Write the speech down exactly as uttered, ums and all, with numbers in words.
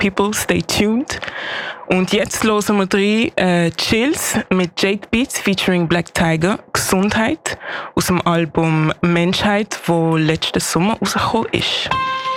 People, stay tuned. Und jetzt hören wir rein äh, Chills mit Jade Beats featuring Black Tiger, Gesundheit, aus dem Album Menschheit, wo letzten Sommer rausgekommen ist.